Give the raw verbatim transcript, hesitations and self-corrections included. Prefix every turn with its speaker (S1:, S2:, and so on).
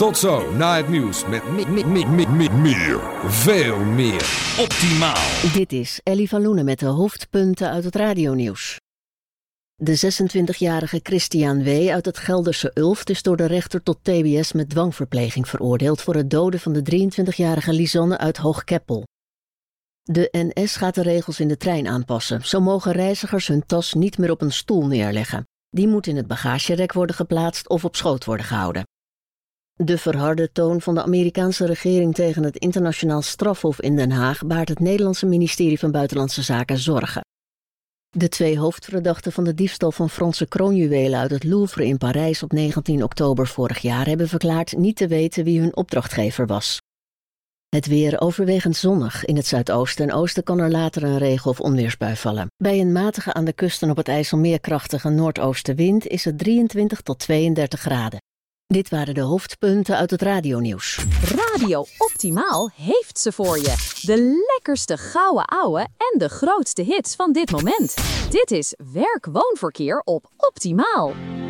S1: Tot zo, na het nieuws met mi- mi- mi- mi- mi- meer, veel meer.
S2: Optimaal.
S3: Dit is Ellie van Loenen met de hoofdpunten uit het radionieuws. De zesentwintigjarige Christian W. uit het Gelderse Ulft is door de rechter tot T B S met dwangverpleging veroordeeld voor het doden van de drieëntwintigjarige Lisanne uit Hoogkeppel. De N S gaat de regels in de trein aanpassen. Zo mogen reizigers hun tas niet meer op een stoel neerleggen. Die moet in het bagagerek worden geplaatst of op schoot worden gehouden. De verharde toon van de Amerikaanse regering tegen het internationaal strafhof in Den Haag baart het Nederlandse ministerie van Buitenlandse Zaken zorgen. De twee hoofdverdachten van de diefstal van Franse kroonjuwelen uit het Louvre in Parijs op negentien oktober vorig jaar hebben verklaard niet te weten wie hun opdrachtgever was. Het weer overwegend zonnig. In het zuidoosten en oosten kan er later een regen- of onweersbui vallen. Bij een matige aan de kust en op het IJsselmeer krachtige noordoostenwind is het drieëntwintig tot tweeëndertig graden. Dit waren de hoofdpunten uit het radionieuws.
S4: Radio Optimaal heeft ze voor je. De lekkerste gouden ouwe en de grootste hits van dit moment. Dit is werk-woonverkeer op Optimaal.